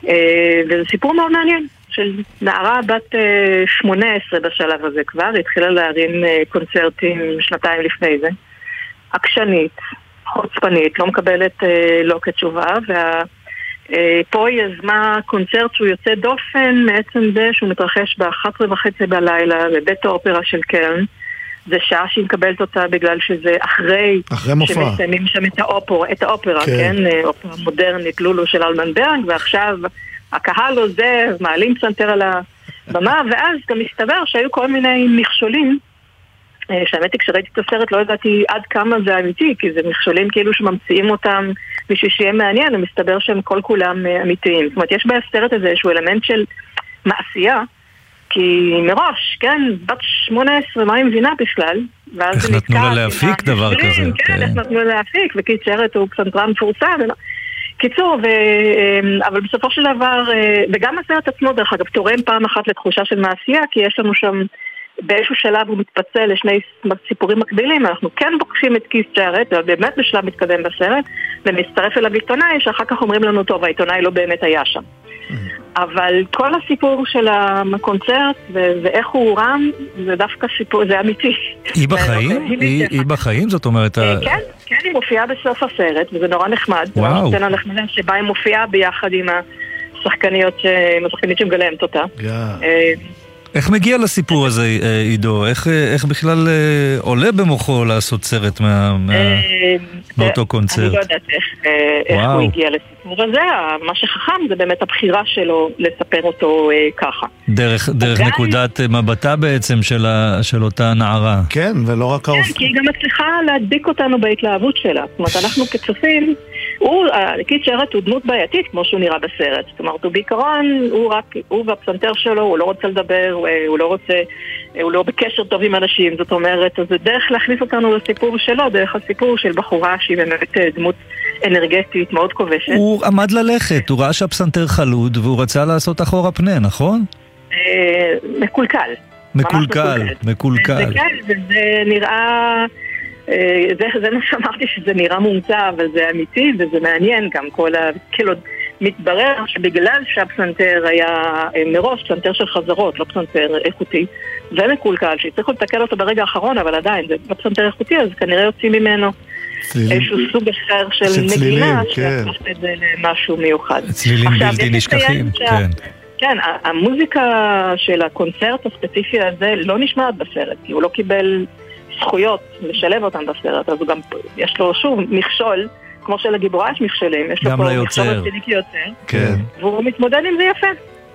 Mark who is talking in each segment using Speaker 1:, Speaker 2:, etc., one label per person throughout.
Speaker 1: וזה סיפור מאוד מעניין של נערה בת 18 בשלב הזה כבר, התחילה להרים קונצרטים שנתיים לפני זה, עקשנית, חוצפנית, לא מקבלת לא כתשובה, פה היא יזמה קונצרט שהוא יוצא דופן מעצם זה שהוא מתרחש ב-11:30 בלילה בבית האופרה של קלן. זה שעה שהיא מקבלת אותה בגלל שזה אחרי
Speaker 2: מופע.
Speaker 1: שמסיימים שם את האופרה, כן? אופרה מודרנית, לולו של אלמנברג, ועכשיו הקהל עוזב, מעלים פסנתר על הבמה, ואז גם מסתבר שהיו כל מיני מכשולים, שהאמת היא כשראיתי את הסרט לא ידעתי עד כמה זה אמיתי, כי זה מכשולים כאילו שממציאים אותם בשביל שיהיה מעניין, ומסתבר שהם כל כולם אמיתיים. זאת אומרת, יש בסרט הזה איזשהו אלמנט של מעשייה, כי מראש, כן, בת 18, מה היא מבינה בכלל?
Speaker 3: איך נתנו לה להפיק דבר כזה?
Speaker 1: כן, איך נתנו לה להפיק, וקיד שרת הוא פסנתרן מפורסם. קיצור, אבל בסופו של דבר, וגם הסרט עצמו דרך אגב, תורם פעם אחת לתחושה של מעשייה, כי יש לנו שם באיזשהו שלב הוא מתפצל לשני סיפורים מקבילים. אנחנו כן בוקשים את קיד שרת, ובאמת בשלב מתקדם בסרט, ומצטרף אליו עיתונאי, שאחר כך אומרים לנו, טוב, העיתונאי לא באמת היה שם. אבל כל הסיפור של הקונצרט ואיך הוא רם זה דווקא סיפור, זה אמיתי.
Speaker 3: היא בחיים? היא בחיים? זאת אומרת...
Speaker 1: כן, היא מופיעה בסוף הסרט וזה נורא נחמד.
Speaker 3: וואו.
Speaker 1: זה נחמד שבה היא מופיעה ביחד עם השחקנית שמגלמת אותה.
Speaker 3: איך מגיע לסיפור הזה, עידו? איך בכלל עולה במוחו לעשות סרט מאותו קונצרט?
Speaker 1: אני לא יודעת איך הוא הגיע לסיפור הזה. מה שחכם זה באמת הבחירה שלו לספר אותו ככה.
Speaker 3: דרך נקודת מבטה בעצם של אותה נערה.
Speaker 2: כן, ולא רק
Speaker 1: כן, כי היא גם מצליחה להדביק אותנו בהתלהבות שלה. זאת אומרת, אנחנו כצופים... קיד שרת הוא דמות בעייתית כמו שהוא נראה בסרט. זאת אומרת, הוא בעיקרון, הוא והפסנתר שלו, הוא לא רוצה לדבר, הוא לא בקשר טוב עם אנשים. זאת אומרת, זה דרך להכניס אותנו לסיפור שלו, דרך הסיפור של בחורה שהיא באמת דמות אנרגטית מאוד כובשת.
Speaker 3: הוא עמד ללכת, הוא ראה שהפסנתר חלוד והוא רצה לעשות אחורה פנה, נכון?
Speaker 1: מקולקל.
Speaker 3: מקולקל.
Speaker 1: וזה נראה... זה מה שאמרתי שזה נראה מומצא, אבל זה אמיתי וזה מעניין גם כאילו מתברר שבגלל שהפסנתר היה מראש פסנתר של חזרות, לא פסנתר איכותי ומקולקל, שצריכו לתקל אותו ברגע האחרון, אבל עדיין זה לא פסנתר איכותי, אז כנראה יוצאים ממנו איזשהו סוג אחר של נגינה שהפכת את זה למשהו מיוחד.
Speaker 3: צלילים בלתי נשכחים, כן.
Speaker 1: כן, המוזיקה של הקונצרט הספציפי הזה לא נשמעת בסרט, כי הוא לא קיבל זכויות לשלב אותם בסרט, אז הוא גם, יש לו שוב מכשול, כמו שלגיבורה יש מכשולים, יש לו פה מכשול רציני כיוצר,
Speaker 3: כן.
Speaker 1: והוא מתמודד עם זה יפה.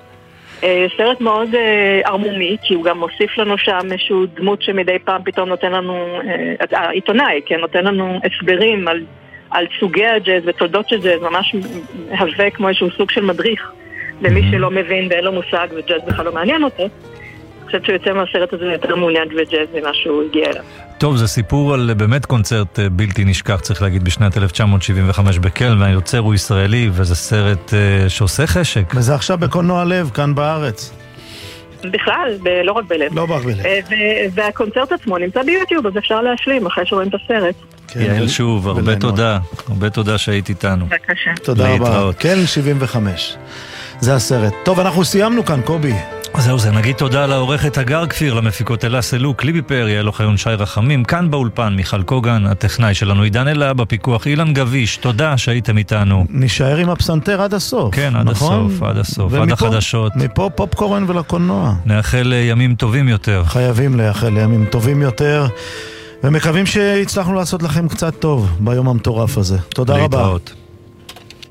Speaker 1: סרט מאוד ערמומי, כי הוא גם מוסיף לנו שם איזשהו דמות שמדי פעם פתאום נותן לנו, העיתונאי, כן, נותן לנו הסברים על סוגי הג'אז ותולדות של ג'אז, ממש מהווה כמו איזשהו סוג של מדריך, למי שלא מבין ואין לו מושג וג'אז בכלל לא מעניין אותו. אני חושבת שהוא יוצא מהסרט הזה יותר מעוניין וג'אז ממה שהוא הגיע אליו.
Speaker 3: טוב, זה סיפור על באמת קונצרט בלתי נשכח, צריך להגיד, בשנת 1975 בקלן, והיוצר הוא ישראלי, וזה סרט שעושה חשק.
Speaker 2: וזה עכשיו בקולנוע לב, כאן בארץ.
Speaker 1: בכלל, לא רק בלב.
Speaker 2: לא רק בלב.
Speaker 1: והקונצרט עצמו נמצא ביוטיוב, אז אפשר להשלים אחרי שרואים את הסרט.
Speaker 3: יעל שוב, הרבה תודה. הרבה תודה שהיית איתנו.
Speaker 1: בבקשה.
Speaker 2: תודה רבה. קלן 75. זה הסרט. טוב, אנחנו סיימנו כאן, קובי.
Speaker 3: זהו זה, נגיד תודה לעורכת הגר כפיר, למפיקות אלה סלוק, ליבי פרי, יעל אוחיון, שי רחמים, כאן באולפן, מיכל קוגן, הטכנאי שלנו, עידן אלה, בפיקוח, אילן גביש, תודה שהייתם איתנו.
Speaker 2: נשאר עם הפסנתר עד הסוף.
Speaker 3: כן, עד הסוף, עד הסוף, עד החדשות.
Speaker 2: מפה פופקורן ולקולנוע.
Speaker 3: נאחל ימים טובים יותר.
Speaker 2: חייבים לאחל ימים טובים יותר, ומקווים שהצלחנו לעשות לכם קצת טוב ביום המטורף הזה. תודה רבה.